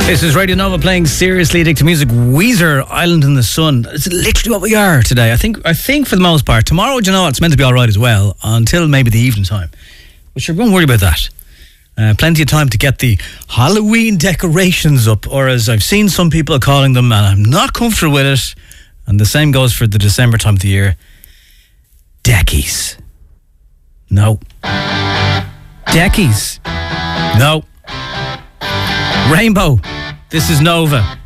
This is Radio Nova playing Seriously Addicted Music. Weezer, Island in the Sun. It's literally what we are today. I think for the most part. Tomorrow, you know, it's meant to be all right as well until maybe the evening time. But sure, don't worry about that. Plenty of time to get the Halloween decorations up, or as I've seen some people calling them, and I'm not comfortable with it. And the same goes for the December time of the year. Deckies. No. Deckies. No. Rainbow. This is Nova.